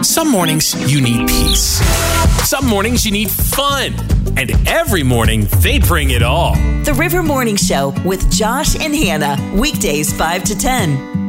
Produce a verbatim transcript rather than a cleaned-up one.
Some mornings you need peace. Some mornings you need fun. And every morning they bring it all. The River Morning Show with Josh and Hannah. Weekdays five to ten.